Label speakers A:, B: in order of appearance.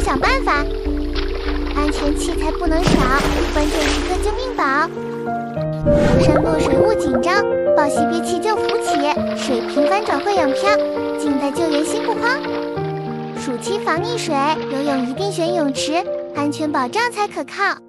A: 想办法。安全器材不能少，关键时刻救命宝。浮山落水勿紧张，抱膝憋气就浮起，水平翻转会泳漂，静待救援心不慌。暑期防溺水，游泳一定选泳池，安全保障才可靠。